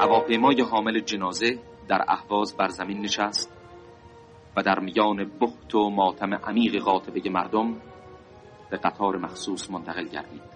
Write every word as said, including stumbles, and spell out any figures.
هواپیمای حامل جنازه در اهواز بر زمین نشست و در میان بهت و ماتم عمیق قاطبه مردم به قطار مخصوص منتقل گردید.